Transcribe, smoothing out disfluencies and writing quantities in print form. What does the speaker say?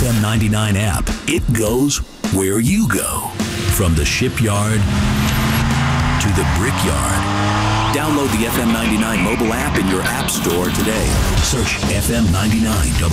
FM 99 app. It goes where you go. From the shipyard to the brickyard. Download the FM 99 mobile app in your app store today. Search FM 99